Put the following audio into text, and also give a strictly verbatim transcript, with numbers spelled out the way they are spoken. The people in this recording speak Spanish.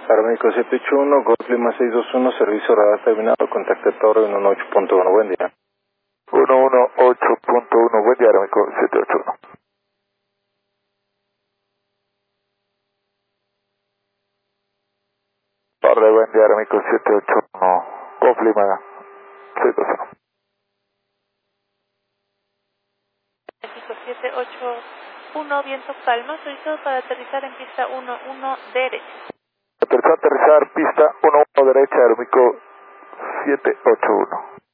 Aeroméxico siete ocho uno, Golf Lima seis dos uno, servicio radar terminado, contacto Torre uno ocho punto uno, buen día. uno uno ocho punto uno, buen día, Aeroméxico siete ocho uno. Torre, buen día, Aeroméxico siete ocho uno, Golf Lima seis dos uno. México siete ocho uno, viento calma, solicito para aterrizar en pista uno uno derecha. Aterrizar, aterrizar, pista uno uno derecha, Aeroméxico siete ocho uno.